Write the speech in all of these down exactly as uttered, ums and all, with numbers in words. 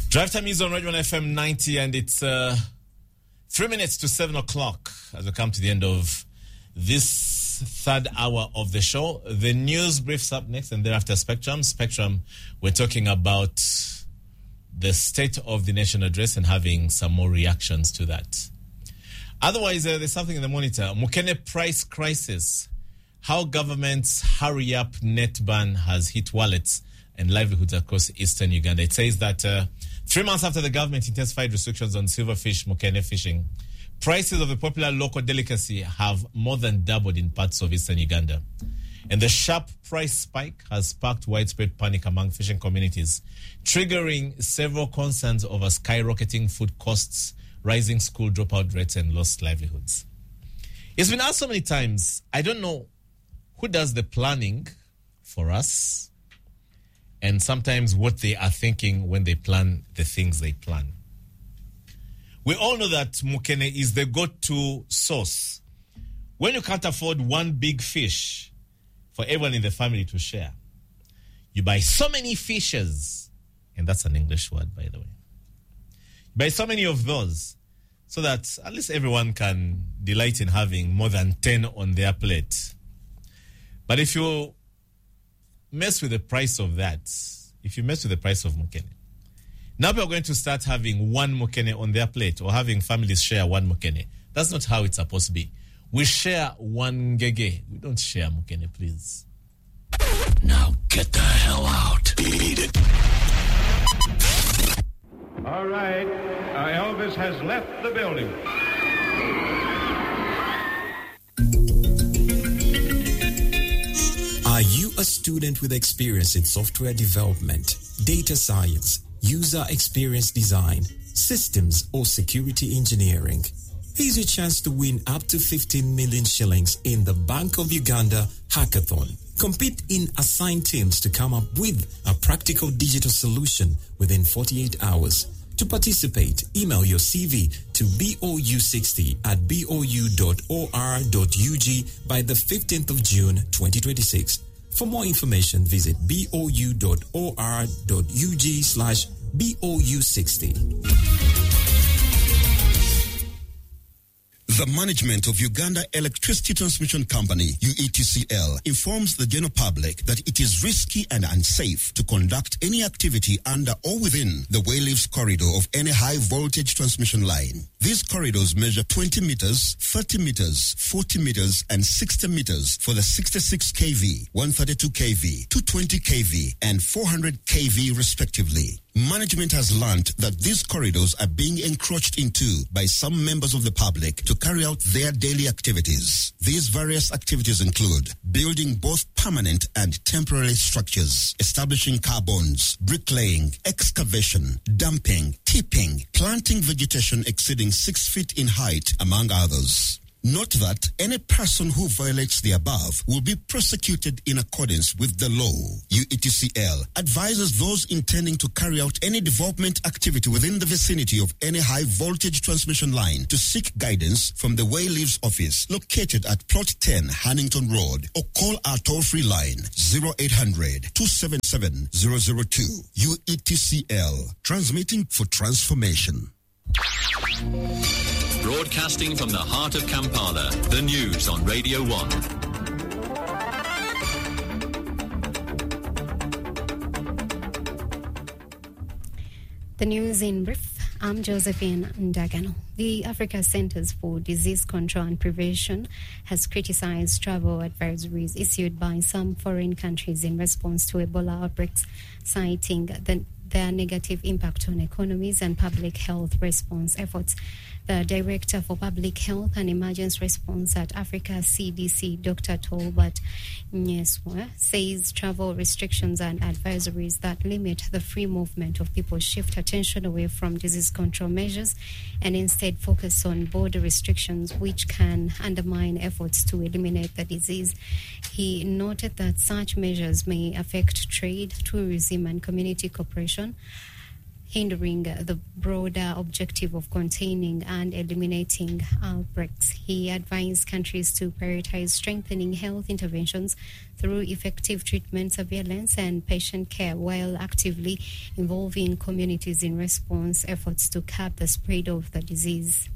Drive time is on Radio one F M ninety, and it's uh, three minutes to seven o'clock as we come to the end of this third hour of the show. The news briefs up next, and thereafter Spectrum. Spectrum, we're talking about the State of the Nation address and having some more reactions to that. Otherwise, uh, there's something in the monitor. Mukene price crisis. How government's hurry-up net ban has hit wallets and livelihoods across eastern Uganda. It says that uh, three months after the government intensified restrictions on silverfish mukene fishing, prices of the popular local delicacy have more than doubled in parts of eastern Uganda. And the sharp price spike has sparked widespread panic among fishing communities, triggering several concerns over skyrocketing food costs, rising school dropout rates, and lost livelihoods. It's been asked so many times, I don't know who does the planning for us, and sometimes what they are thinking when they plan the things they plan. We all know that mukene is the go-to source. When you can't afford one big fish for everyone in the family to share, you buy so many fishes, and that's an English word, by the way. You buy so many of those so that at least everyone can delight in having more than ten on their plate. But if you mess with the price of that, if you mess with the price of mukene, now we are going to start having one mukene on their plate or having families share one mukene. That's not how it's supposed to be. We share one ngege. We don't share mukene, please. Now get the hell out. Beat it. All right. Uh, Elvis has left the building. Are you a student with experience in software development, data science, user experience design, systems, or security engineering? Here's your chance to win up to fifteen million shillings in the Bank of Uganda Hackathon. Compete in assigned teams to come up with a practical digital solution within forty-eight hours. To participate, email your C V to B O U sixty at B O U dot O R dot U G by the fifteenth of June twenty twenty-six. For more information, visit B O U dot O R dot U G slash B O U sixty. The management of Uganda Electricity Transmission Company, U E T C L, informs the general public that it is risky and unsafe to conduct any activity under or within the Wayleaves corridor of any high-voltage transmission line. These corridors measure twenty meters, thirty meters, forty meters, and sixty meters for the sixty-six kilovolt, one thirty-two kilovolt, two twenty kilovolt, and four hundred kilovolt respectively. Management has learned that these corridors are being encroached into by some members of the public to carry out their daily activities. These various activities include building both permanent and temporary structures, establishing car bonds, bricklaying, excavation, dumping, tipping, planting vegetation exceeding six feet in height, among others. Note that any person who violates the above will be prosecuted in accordance with the law. U E T C L advises those intending to carry out any development activity within the vicinity of any high-voltage transmission line to seek guidance from the Wayleaves office located at Plot ten, Hannington Road, or call our toll-free line zero eight hundred, two seven seven, zero zero two. U E T C L, transmitting for transformation. Broadcasting from the heart of Kampala, the news on Radio one. The news in brief. I'm Josephine Ndagano. The Africa Centers for Disease Control and Prevention has criticized travel advisories issued by some foreign countries in response to Ebola outbreaks, citing the, their negative impact on economies and public health response efforts. The Director for Public Health and Emergency Response at Africa C D C, Doctor Tolbert Nyeswa, says travel restrictions and advisories that limit the free movement of people shift attention away from disease control measures and instead focus on border restrictions, which can undermine efforts to eliminate the disease. He noted that such measures may affect trade, tourism, and community cooperation. hindering the broader objective of containing and eliminating outbreaks. He advised countries to prioritize strengthening health interventions through effective treatment, surveillance, and patient care, while actively involving communities in response efforts to curb the spread of the disease.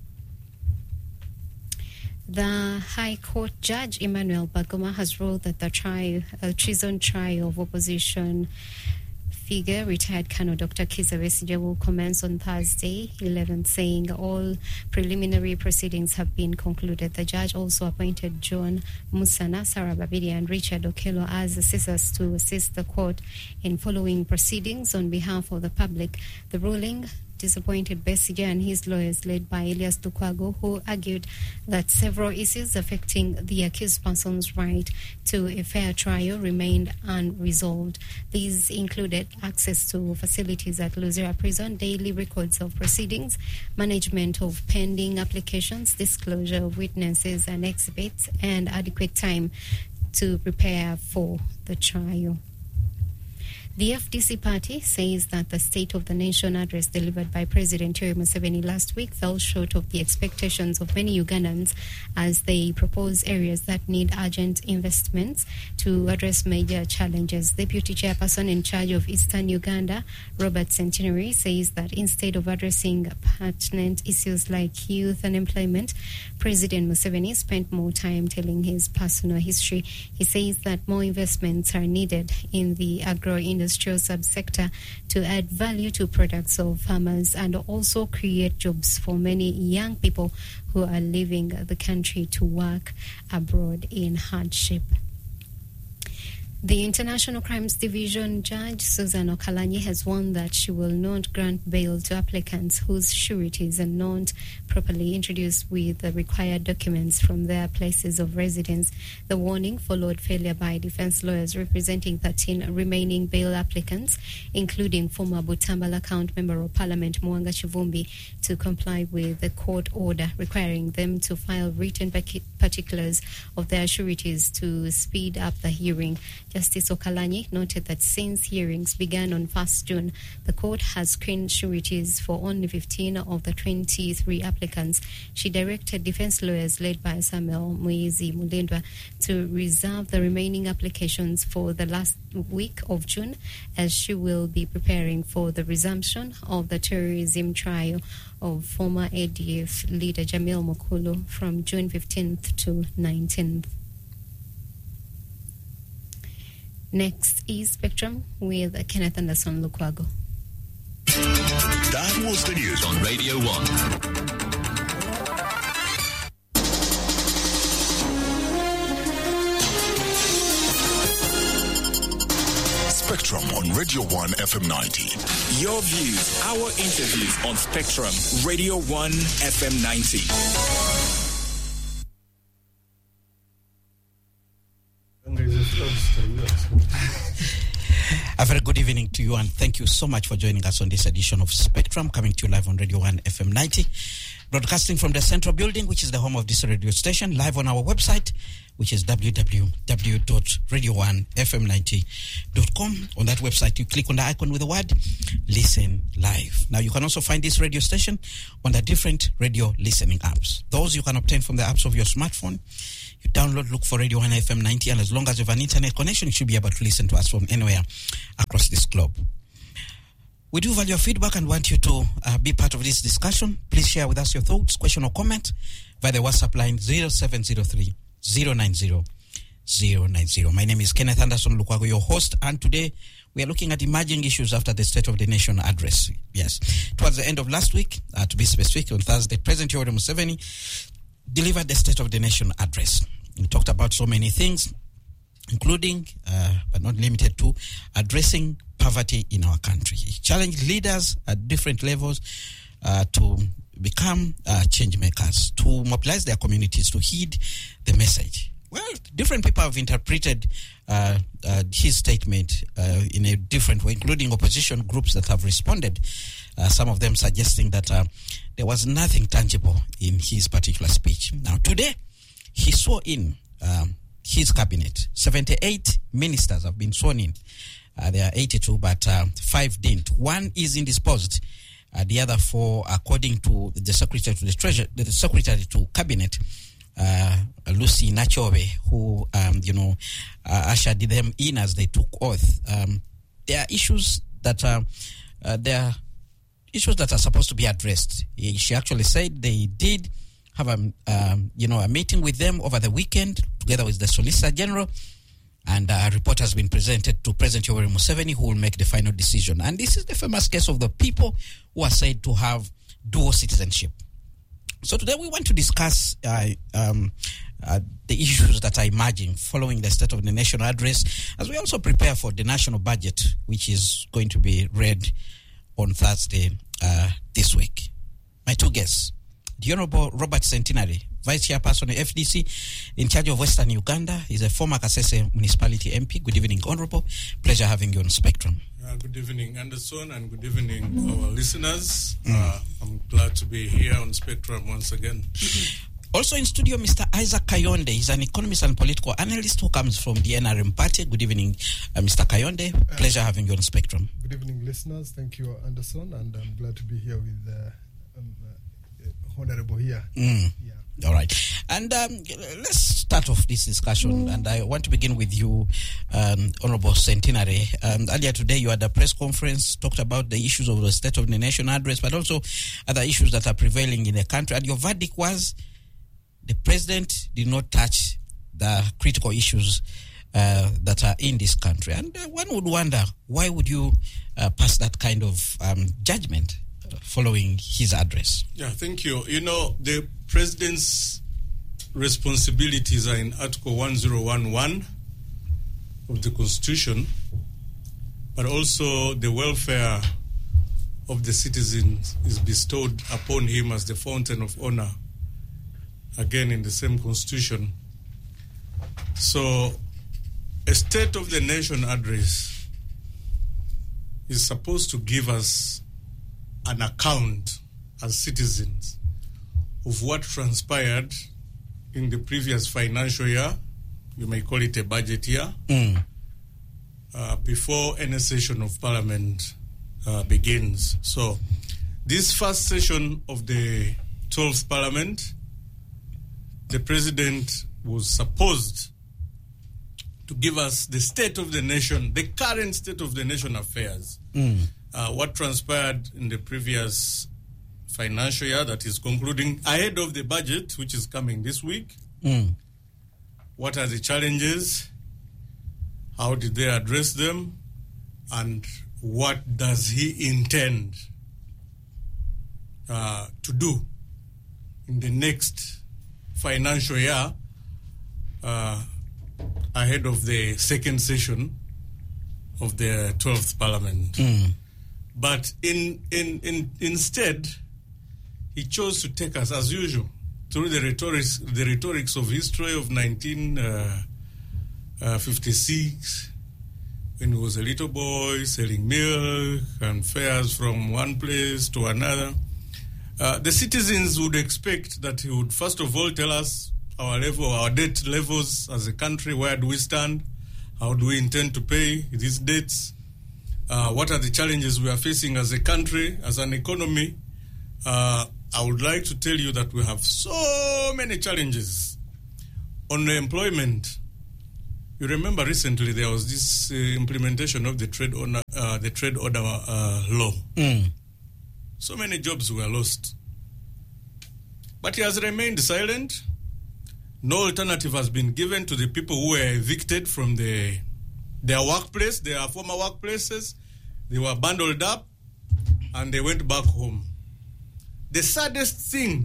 The High Court Judge Emmanuel Bagoma has ruled that the trial, uh, treason trial of opposition figure, retired Colonel Doctor Kizza Besigye, will commence on Thursday, eleventh, saying all preliminary proceedings have been concluded. The judge also appointed John Musana, Sarah Babidi, and Richard Okello as assessors to assist the court in following proceedings on behalf of the public. The ruling disappointed Besigye and his lawyers, led by Elias Lukwago, who argued that several issues affecting the accused person's right to a fair trial remained unresolved. These included access to facilities at Luzira Prison, daily records of proceedings, management of pending applications, disclosure of witnesses and exhibits, and adequate time to prepare for the trial. The F D C party says that the State of the Nation address delivered by President Yoweri Museveni last week fell short of the expectations of many Ugandans as they propose areas that need urgent investments to address major challenges. Deputy Chairperson in charge of Eastern Uganda, Robert Centenary, says that instead of addressing pertinent issues like youth unemployment, President Museveni spent more time telling his personal history. He says that more investments are needed in the agro-industry industrial subsector to add value to products of farmers and also create jobs for many young people who are leaving the country to work abroad in hardship. The International Crimes Division Judge Susan Okalanyi has warned that she will not grant bail to applicants whose sureties are not properly introduced with the required documents from their places of residence. The warning followed failure by defense lawyers representing thirteen remaining bail applicants, including former Butambala County Member of Parliament Mwanga Chivumbi, to comply with the court order requiring them to file written particulars of their sureties to speed up the hearing. Justice Okalanyi noted that since hearings began on first June, the court has screened sureties for only fifteen of the twenty-three applicants. She directed defense lawyers led by Samuel Muizi Mulindwa to reserve the remaining applications for the last week of June, as she will be preparing for the resumption of the terrorism trial of former A D F leader Jamil Mukulu from June fifteenth to nineteenth. Next is Spectrum with Kenneth Anderson Lukwago. That was the news on Radio one. Spectrum on Radio one F M ninety. Your views, our interviews on Spectrum, Radio one F M ninety. A very good evening to you, and thank you so much for joining us on this edition of Spectrum, coming to you live on Radio one F M ninety, broadcasting from the Central Building, which is the home of this radio station, live on our website, which is w w w dot radio one f m ninety dot com. On that website, you click on the icon with the word Listen Live. Now, you can also find this radio station on the different radio listening apps. Those you can obtain from the apps of your smartphone. You download, look for Radio one F M ninety, and as long as you have an internet connection, you should be able to listen to us from anywhere across this globe. We do value your feedback and want you to uh, be part of this discussion. Please share with us your thoughts, question, or comment via the WhatsApp line zero seven zero three zero nine zero zero nine zero. My name is Kenneth Anderson Lukwago, your host, and today we are looking at emerging issues after the State of the Nation address. Yes, towards the end of last week, uh, to be specific, on Thursday, President Yoweri Museveni delivered the State of the Nation address. We talked about so many things, including, uh, but not limited to, addressing poverty in our country. He challenged leaders at different levels uh, to become uh, change makers, to mobilize their communities to heed the message. Well, different people have interpreted uh, uh, his statement uh, in a different way, including opposition groups that have responded, uh, some of them suggesting that uh, there was nothing tangible in his particular speech. Now, today, he swore in um, his cabinet. seventy-eight ministers have been sworn in Uh, there are eighty-two, but uh, five didn't. One is indisposed. Uh, the other four, according to the Secretary to the Treasury, the Secretary to Cabinet, uh, Lucy Nachobe, who um, you know uh, ushered them in as they took oath. Um, there are issues that are uh, there are issues that are supposed to be addressed. She actually said they did have a um, you know a meeting with them over the weekend together with the Solicitor General. And a report has been presented to President Yoweri Museveni, who will make the final decision. And this is the famous case of the people who are said to have dual citizenship. So today we want to discuss uh, um, uh, the issues that are emerging following the State of the Nation address, as we also prepare for the national budget, which is going to be read on Thursday uh, this week. My two guests, the Honorable Robert Centenary, Vice Chairperson of F D C in charge of Western Uganda. He's a former Kasese Municipality M P. Good evening, Honorable. Pleasure having you on Spectrum. Uh, good evening, Anderson, and good evening, our listeners. Mm. Uh, I'm glad to be here on Spectrum once again. Also in studio, Mister Isaac Kayonde. He's an economist and political analyst who comes from the N R M party. Good evening, uh, Mister Kayonde. Pleasure uh, having you on Spectrum. Good evening, listeners. Thank you, Anderson, and I'm glad to be here with uh, um, uh, Honorable here. Mm. Yeah. All right. And um, let's start off this discussion. Mm. And I want to begin with you, um, Honorable Centenary. Um, earlier today, you had a press conference, talked about the issues of the State of the Nation address, but also other issues that are prevailing in the country. And your verdict was the president did not touch the critical issues uh, that are in this country. And uh, one would wonder, why would you uh, pass that kind of um, judgment following his address? Yeah, thank you. You know, the president's responsibilities are in Article one thousand eleven of the Constitution, but also the welfare of the citizens is bestowed upon him as the fountain of honor, again in the same Constitution. So a State of the Nation address is supposed to give us an account as citizens of what transpired in the previous financial year, you may call it a budget year, mm. uh, before any session of Parliament uh, begins. So this first session of the twelfth Parliament, the President was supposed to give us the state of the nation, the current state of the nation affairs. Mm. Uh, what transpired in the previous financial year that is concluding ahead of the budget, which is coming this week. Mm. What are the challenges? How did they address them? And what does he intend uh, to do in the next financial year uh, ahead of the second session of the twelfth Parliament? Mm. But in, in, in, instead, he chose to take us, as usual, through the rhetorics, the rhetorics of history of nineteen fifty-six, when he was a little boy selling milk and fares from one place to another. Uh, the citizens would expect that he would, first of all, tell us our level, our debt levels as a country. Where do we stand? How do we intend to pay these debts? Uh, what are the challenges we are facing as a country, as an economy? Uh, I would like to tell you that we have so many challenges. On the employment, you remember recently there was this uh, implementation of the trade order, uh, the trade order uh, law. Mm. So many jobs were lost. But he has remained silent. No alternative has been given to the people who were evicted from the their workplace, their former workplaces. They were bundled up and they went back home. The saddest thing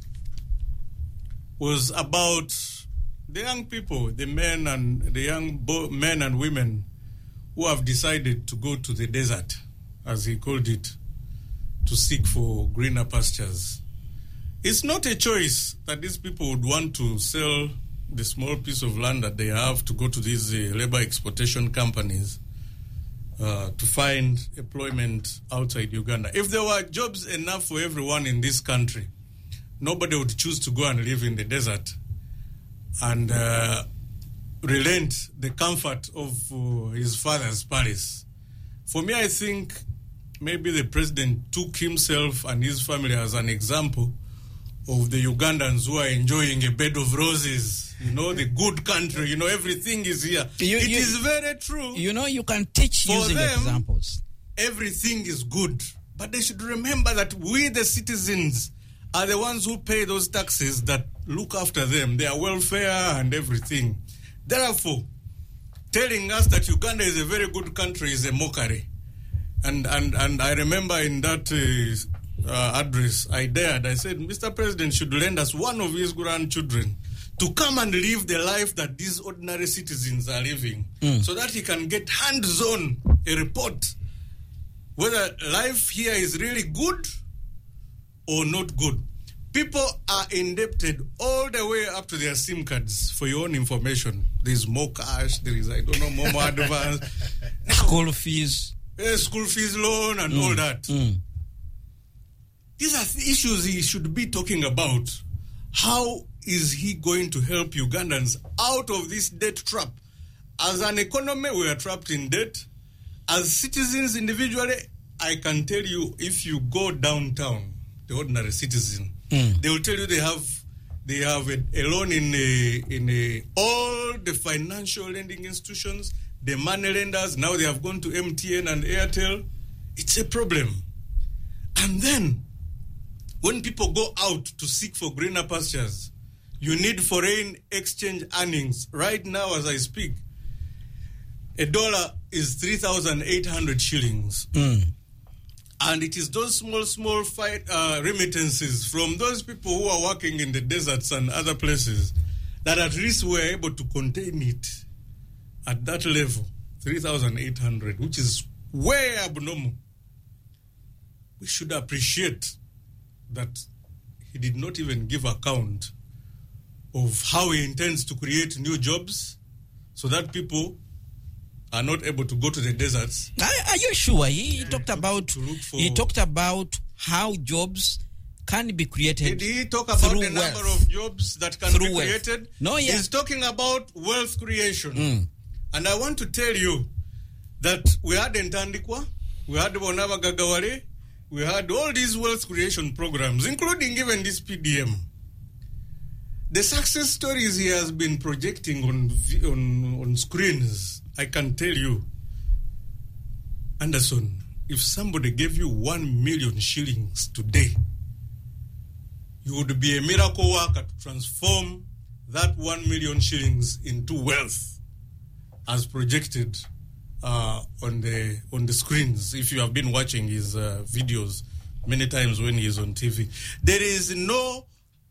was about the young people, the men and the young bo- men and women who have decided to go to the desert, as he called it, to seek for greener pastures. It's not a choice that these people would want to sell the small piece of land that they have to go to these uh, labor exportation companies uh, to find employment outside Uganda. If there were jobs enough for everyone in this country, nobody would choose to go and live in the desert and uh, relent the comfort of uh, his father's palace. For me, I think maybe the president took himself and his family as an example of the Ugandans who are enjoying a bed of roses. You know, the good country, you know, everything is here. You, it you, is very true. You know, you can teach For using them, examples. Everything is good. But they should remember that we, the citizens, are the ones who pay those taxes that look after them, their welfare and everything. Therefore, telling us that Uganda is a very good country is a mockery. And and, and I remember in that uh, uh, address, I dared, I said, Mister President should lend us one of his grandchildren to come and live the life that these ordinary citizens are living, mm. so that he can get hands-on a report whether life here is really good or not good. People are indebted all the way up to their SIM cards, for your own information. There's more cash, there is, I don't know, more, more advance. School fees. Uh, school fees loan and mm. all that. Mm. These are the issues he should be talking about. How is he going to help Ugandans out of this debt trap? As an economy, we are trapped in debt. As citizens individually, I can tell you, if you go downtown, the ordinary citizen, mm. they will tell you they have they have a, a loan in a, in a, all the financial lending institutions, the money lenders. Now they have gone to M T N and Airtel. It's a problem. And then, when people go out to seek for greener pastures, you need foreign exchange earnings. Right now, as I speak, a dollar is three thousand eight hundred shillings. Mm. And it is those small, small fight, uh, remittances from those people who are working in the deserts and other places that at least were able to contain it at that level, three thousand eight hundred, which is way abnormal. We should appreciate that he did not even give account of how he intends to create new jobs so that people are not able to go to the deserts. Are, are you sure? He yeah, talked to, about to look for, he talked about how jobs can be created. Did he talk about the number wealth. of jobs that can through be wealth. created? No, yeah. He's talking about wealth creation. Mm. And I want to tell you that we had Ntandikwa, we had Bonava Gagawale, we had all these wealth creation programs, including even this P D M. The success stories he has been projecting on on, on screens, I can tell you, Anderson, if somebody gave you one million shillings today, you would be a miracle worker to transform that one million shillings into wealth, as projected uh, on the on the screens. If you have been watching his uh, videos many times when he is on T V, there is no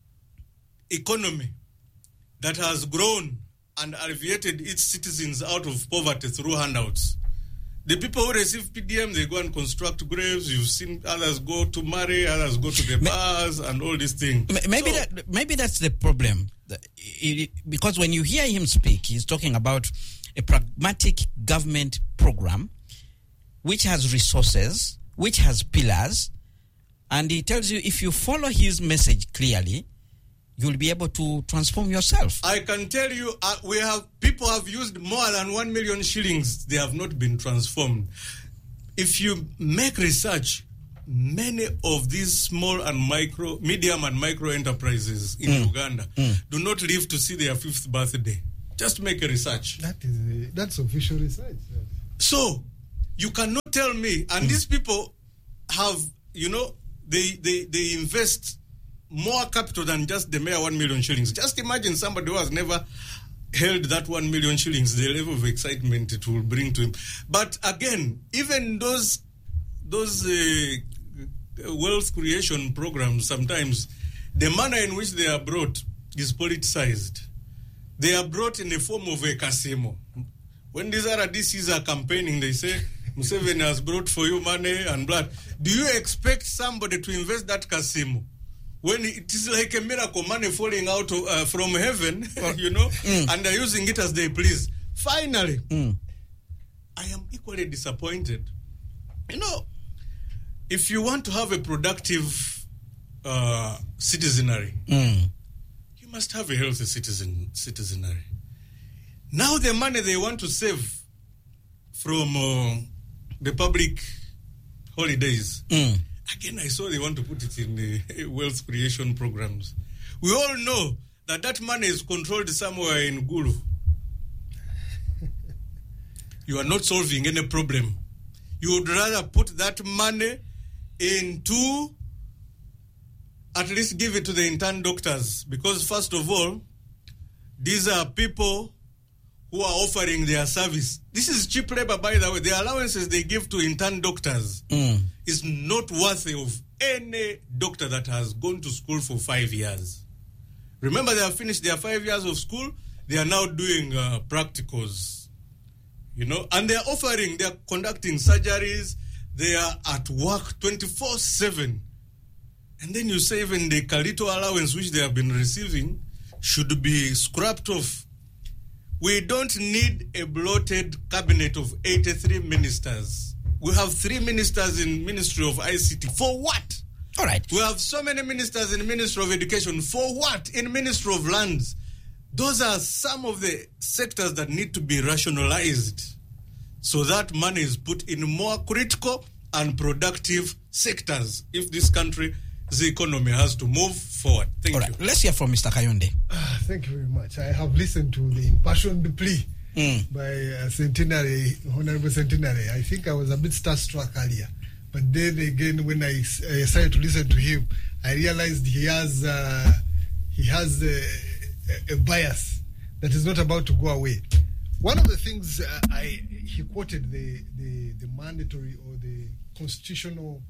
economy that has grown and alleviated its citizens out of poverty through handouts. The people who receive P D M, they go and construct graves. You've seen others go to marry, others go to the bars and all these things. Maybe so, that maybe that's the problem. It, because when you hear him speak, he's talking about a pragmatic government program which has resources, which has pillars, and he tells you if you follow his message clearly, you'll be able to transform yourself. I can tell you, uh, we have people have used more than one million shillings. They have not been transformed. If you make research, many of these small and micro, medium and micro enterprises in mm. Uganda mm. do not live to see their fifth birthday. Just make a research. That is a, that's official research. So you cannot tell me, and mm. these people have, you know, they they they invest more capital than just the mere one million shillings. Just imagine somebody who has never held that one million shillings, the level of excitement it will bring to him. But again, even those those uh, wealth creation programs, sometimes the manner in which they are brought is politicized. They are brought in the form of a casino. When these R D Cs are campaigning, they say, Museveni has brought for you money and blood. Do you expect somebody to invest that casino when it is like a miracle, money falling out of, uh, from heaven, you know, mm. and they're using it as they please? Finally, mm. I am equally disappointed. You know, if you want to have a productive uh, citizenry, mm. you must have a healthy citizen citizenry. Now the money they want to save from uh, the public holidays, Mm. again, I saw they want to put it in the wealth creation programs. We all know that that money is controlled somewhere in Gulu. You are not solving any problem. You would rather put that money into, at least give it to the intern doctors, because first of all, these are people who are offering their service. This is cheap labor, by the way. The allowances they give to intern doctors Mm. is not worthy of any doctor that has gone to school for five years. Remember, they have finished their five years of school. They are now doing uh, practicals, you know, and they are offering, they are conducting surgeries. They are at work twenty-four seven. And then you say even the Kalito allowance which they have been receiving should be scrapped off. We don't need a bloated cabinet of eighty-three ministers. We have three ministers in Ministry of I C T. For what? All right. We have so many ministers in Ministry of Education. For what? In Ministry of Lands. Those are some of the sectors that need to be rationalized so that money is put in more critical and productive sectors if this country's economy has to move forward. Thank All you. right. Let's hear from Mister Kayonde. Ah, thank you very much. I have listened to the impassioned plea Mm. by uh, Centenary, Honorable Centenary. I think I was a bit starstruck earlier. But then again, when I uh, started to listen to him, I realized he has uh, he has a, a bias that is not about to go away. One of the things uh, I he quoted the, the, the mandatory or the constitutional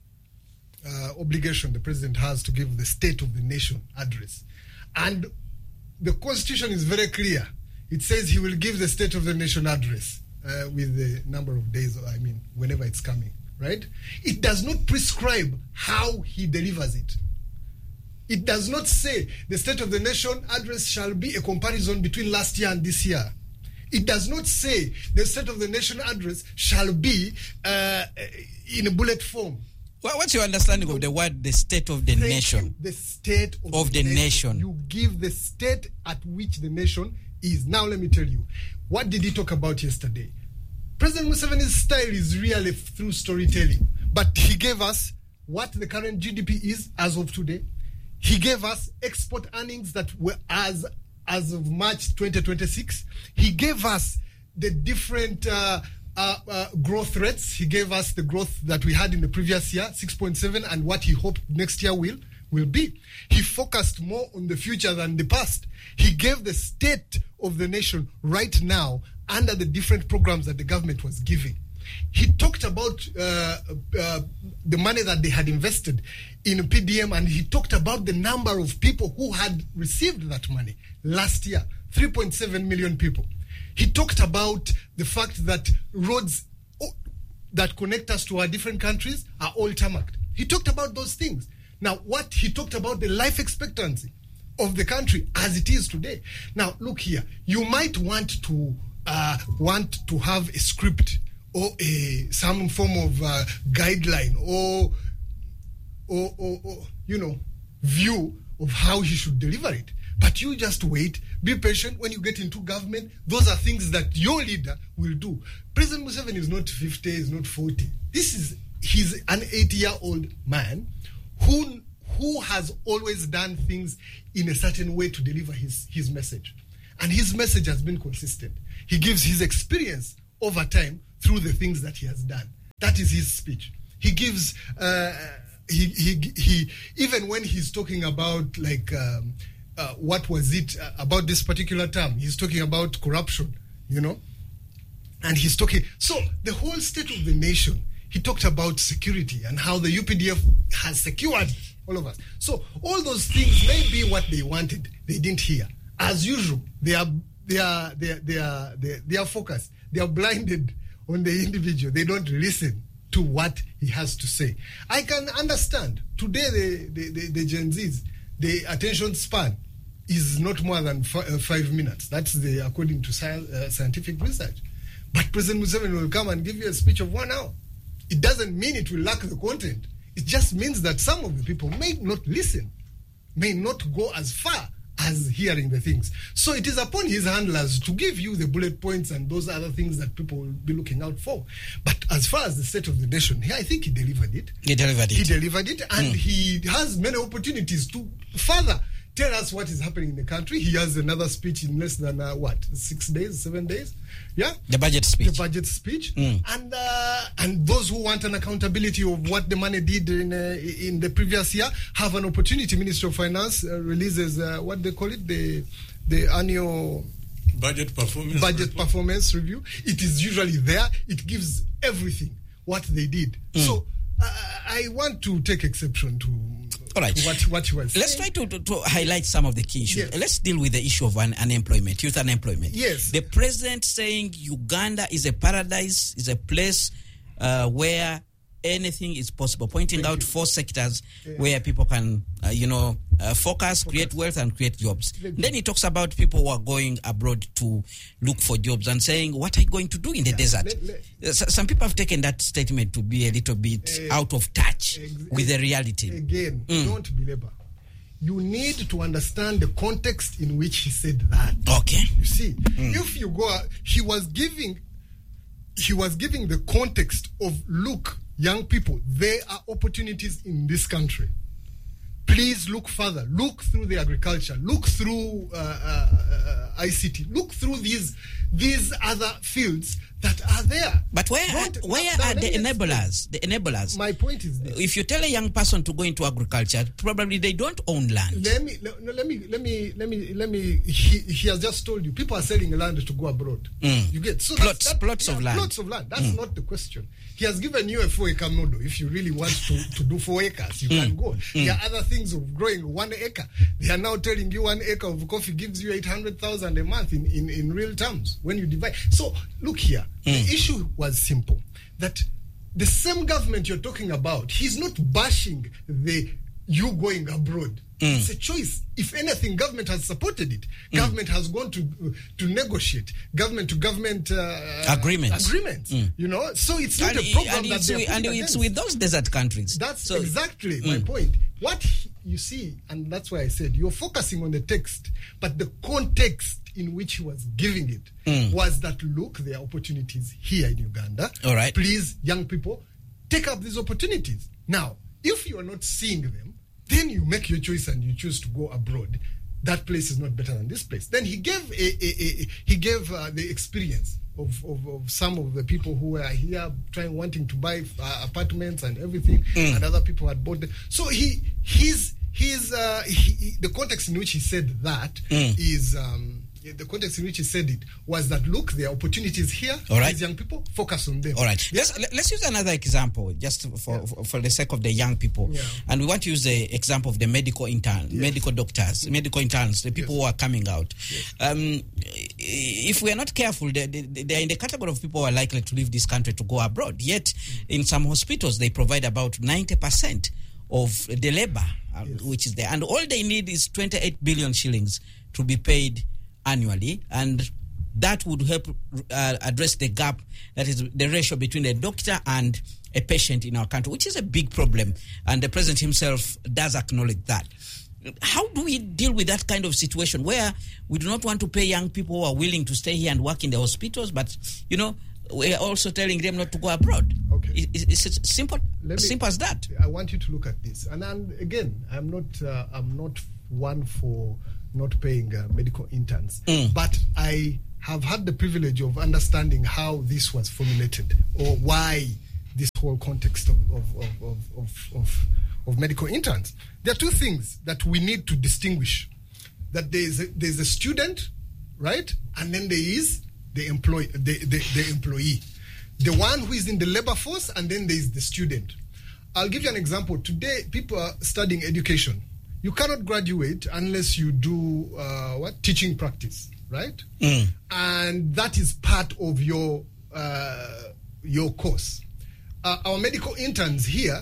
uh, obligation the president has to give the State of the Nation address. And the Constitution is very clear. It says he will give the State of the Nation address uh, with the number of days, I mean, whenever it's coming, right? It does not prescribe how he delivers it. It does not say the State of the Nation address shall be a comparison between last year and this year. It does not say the State of the Nation address shall be uh, in a bullet form. Well, what's your understanding of the word, the state of the Thank nation? you. The state of, Of the, the nation. nation. You give the state at which the nation is. Now let me tell you, what did he talk about yesterday? President Museveni's style is really through storytelling, but he gave us what the current G D P is as of today. He gave us export earnings that were as as of March twenty twenty-six. He gave us the different uh, uh, uh, growth rates. He gave us the growth that we had in the previous year, six point seven, and what he hoped next year will will be. He focused more on the future than the past. He gave the state of the nation right now under the different programs that the government was giving. He talked about uh, uh, the money that they had invested in P D M, and he talked about the number of people who had received that money last year, three point seven million people. He talked about the fact that roads that connect us to our different countries are all tarmacked. He talked about those things. Now, what he talked about the life expectancy of the country as it is today. Now, look here. You might want to uh, want to have a script or a some form of uh, guideline or, or, or, or, you know, view of how he should deliver it. But you just wait, be patient. When you get into government, those are things that your leader will do. President Museveni is not fifty, is not forty. This is, he's an eighty-year-old man who, who has always done things in a certain way to deliver his, his message. And his message has been consistent. He gives his experience over time through the things that he has done. That is his speech. He gives, uh, he, he, he, even when he's talking about like, um, uh, what was it uh, about this particular term, he's talking about corruption, you know, and he's talking, so the whole state of the nation, he talked about security and how the U P D F has secured all of us. So all those things may be what they wanted, they didn't hear. As usual, they are, they are, they are, they are, they are, they are focused. They are blinded on the individual. They don't listen to what he has to say. I can understand. Today, the, the, the, the Gen Zs, the attention span is not more than f- uh, five minutes. That's the according to science, uh, scientific research. But President Museveni will come and give you a speech of one hour. It doesn't mean it will lack the content. It just means that some of the people may not listen, may not go as far as hearing the things. So it is upon his handlers to give you the bullet points and those other things that people will be looking out for. But as far as the state of the nation, yeah, I think he delivered it. He delivered it. He delivered it, and Mm. he has many opportunities to further tell us what is happening in the country. He has another speech in less than, uh, what, six days, seven days? Yeah? The budget speech. The budget speech. Mm. And uh, and those who want an accountability of what the money did in uh, in the previous year have an opportunity. Ministry of Finance uh, releases, uh, what they call it, the the annual... Budget performance budget report. performance review. It is usually there. It gives everything what they did. Mm. So uh, I want to take exception to, All right. to what what you were saying. Let's try to, to, to highlight some of the key issues. Yes. Let's deal with the issue of un- unemployment, youth unemployment. Yes. The president saying Uganda is a paradise, is a place uh, where anything is possible, pointing Thank out you. four sectors Yeah. where people can, uh, you know, uh, focus, create wealth, and create jobs. Thank you. Then he talks about people who are going abroad to look for jobs and saying, what are you going to do in the Yeah. desert? Let- let- Uh, s- some people have taken that statement to be a little bit Uh, out of touch ex- with the reality. Again, Mm. don't belabor. You need to understand the context in which he said that. Okay. You see, if you go, he was giving, he was giving the context of, look, young people, there are opportunities in this country. Please look further. Look through the agriculture. Look through uh, uh, uh, I C T. Look through these these other fields that are there. But where Don't- are, where now, are let the me explain. enablers? The enablers. My point is this. If you tell a young person to go into agriculture, probably they don't own land. Let me let, no, let me let me let me let me. He, he has just told you people are selling land to go abroad. Mm. You get so Plots- that's, that, plots of land. Plots of land. That's not the question. He has given you a four acre model. If you really want to, to do four acres, you can go. There are other things of growing one acre. They are now telling you one acre of coffee gives you eight hundred thousand a month in, in in real terms when you divide. So look here. The issue was simple. That the same government you're talking about, he's not bashing the you going abroad. Mm. It's a choice. If anything, government has supported it. Mm. Government has gone to uh, to negotiate government to government uh, agreements. Agreements. Mm. You know, so it's not and a program and that it's, they're with, and against. it's with those desert countries. That's so, exactly my point. What he, you see, and that's why I said you're focusing on the text, but the context in which he was giving it mm. was that look, there are opportunities here in Uganda. All right, please, young people, take up these opportunities. Now, if you are not seeing them, then you make your choice and you choose to go abroad. That place is not better than this place. Then he gave a, a, a, a he gave uh, the experience of, of, of some of the people who were here trying wanting to buy uh, apartments and everything, mm. and other people had bought them. So he his his uh, he, the context in which he said that mm. is. Um, the context in which he said it was that look, there are opportunities here. All right. These young people, focus on them. All right. Yeah. Let's let's use another example, just for yeah. for, for the sake of the young people. Yeah. And we want to use the example of the medical intern, yes. medical doctors, medical interns, the people yes. who are coming out. Yes. Um, if we are not careful, they, they, they are in the category of people who are likely to leave this country to go abroad. Yet, mm. in some hospitals, they provide about ninety percent of the labor, uh, yes. which is there. And all they need is twenty-eight billion shillings to be paid annually, and that would help uh, address the gap, that is the ratio between a doctor and a patient in our country, which is a big problem, and the president himself does acknowledge that. How do we deal with that kind of situation where we do not want to pay young people who are willing to stay here and work in the hospitals, but, you know, we are also telling them not to go abroad? Okay. Is it simple, Let me, simple as that? I want you to look at this. And, and again, I'm not, uh, I'm not one for not paying uh, medical interns, mm. but I have had the privilege of understanding how this was formulated, or why this whole context of of, of, of, of, of, of medical interns. There are two things that we need to distinguish. That there's a, there's a student, right, and then there is the employee, the, the, the employee, the one who is in the labor force, and then there is the student. I'll give you an example. Today, people are studying education. You cannot graduate unless you do uh, what teaching practice, right? Mm. And that is part of your uh, your course. Uh, our medical interns here,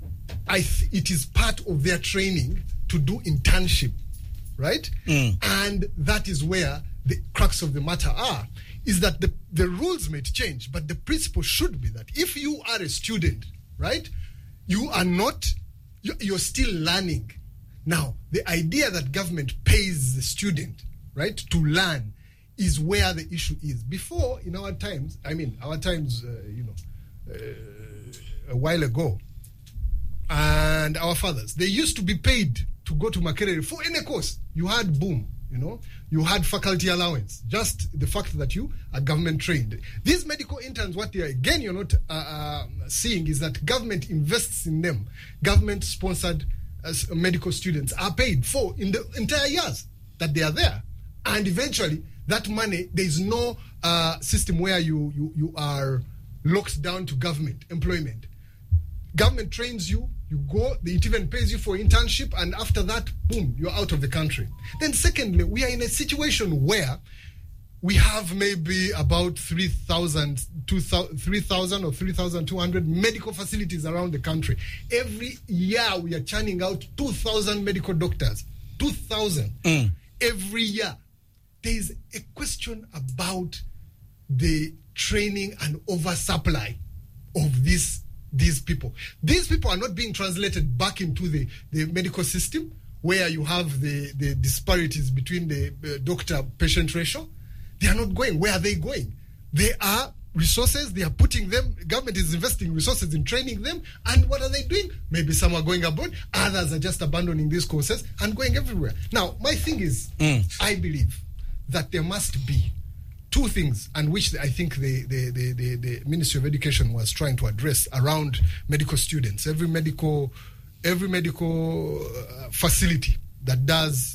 I th- it is part of their training to do internship, right? Mm. And that is where the crux of the matter are. Is that the the rules may change, but the principle should be that if you are a student, right, you are not, you're still learning. Now, the idea that government pays the student, right, to learn is where the issue is. Before, in our times, I mean, our times, uh, you know, uh, a while ago, and our fathers, they used to be paid to go to Makerere for any course. You had boom, you know, you had faculty allowance, just the fact that you are government trained. These medical interns, what they are, again, you're not uh, uh, seeing is that government invests in them. Government sponsored uh, medical students are paid for in the entire years that they are there. And eventually, that money, there is no uh, system where you, you, you are locked down to government employment. Government trains you, you go, it even pays you for internship, and after that, boom, you're out of the country. Then secondly, we are in a situation where we have maybe about three thousand, two thousand, three thousand or three thousand two hundred medical facilities around the country. Every year, we are churning out two thousand medical doctors. two thousand mm. every year. There is a question about the training and oversupply of this these people. These people are not being translated back into the, the medical system where you have the, the disparities between the uh, doctor-patient ratio. They are not going. Where are they going? They are resources. They are putting them, government is investing resources in training them. And what are they doing? Maybe some are going abroad. Others are just abandoning these courses and going everywhere. Now, my thing is, mm. I believe that there must be two things, and which I think the, the, the, the, the Ministry of Education was trying to address around medical students. Every medical, every medical uh, facility that does,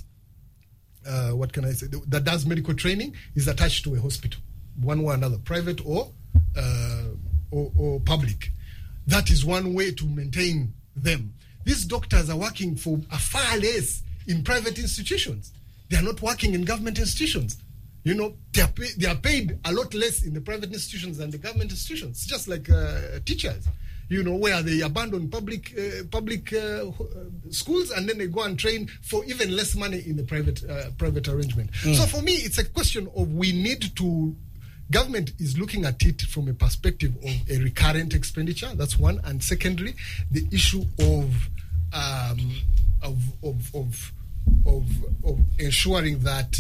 uh, what can I say, that does medical training is attached to a hospital, one way or another, private or, uh, or, or public. That is one way to maintain them. These doctors are working for a far less in private institutions. They are not working in government institutions. You know, they are, pay, they are paid a lot less in the private institutions than the government institutions, just like uh, teachers, you know, where they abandon public uh, public uh, schools and then they go and train for even less money in the private uh, private arrangement. Mm. So for me, it's a question of we need to, government is looking at it from a perspective of a recurrent expenditure, that's one. And secondly, the issue of um, of, of, of, of, of ensuring that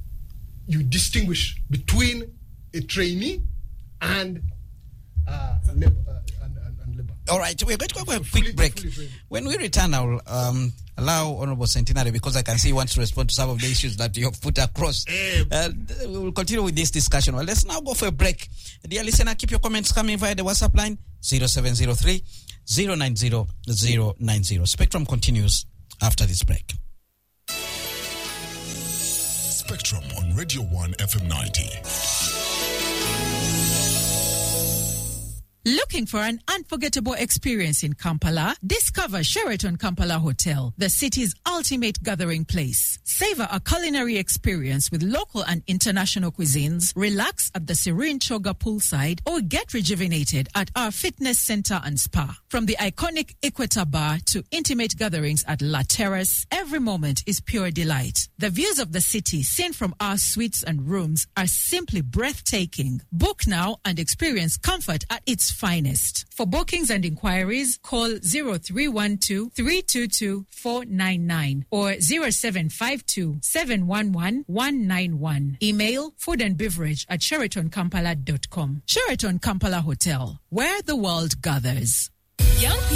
you distinguish between a trainee and uh, labor. Uh, and, and, and labor. All right, we're going to go for a quick fully, break. Fully when we return, I'll um, allow Honorable Centenary, because I can see he wants to respond to some of the issues that you have put across. Uh, uh, we will continue with this discussion. Well, let's now go for a break. Dear listener, keep your comments coming via the WhatsApp line zero seven zero three, zero nine zero, zero nine zero. Spectrum continues after this break. Spectrum on Radio one F M ninety. Looking for an unforgettable experience in Kampala? Discover Sheraton Kampala Hotel, the city's ultimate gathering place. Savor a culinary experience with local and international cuisines, relax at the serene Choga poolside, or get rejuvenated at our fitness center and spa. From the iconic Equator Bar to intimate gatherings at La Terrace, every moment is pure delight. The views of the city seen from our suites and rooms are simply breathtaking. Book now and experience comfort at its finest. For bookings and inquiries, call zero three one two, three two two, four nine nine or zero seven five two, seven one one, one nine one. Email food and beverage at sheraton kampala dot com. Sheraton Kampala Hotel, where the world gathers. Young